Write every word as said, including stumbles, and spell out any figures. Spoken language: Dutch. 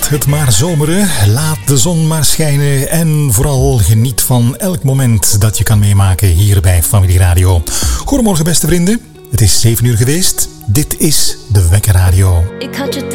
Laat het maar zomeren, laat de zon maar schijnen en vooral geniet van elk moment dat je kan meemaken hier bij Familie Radio. Goedemorgen beste vrienden, het is zeven uur geweest. Dit is de Wekker Radio. Ik had je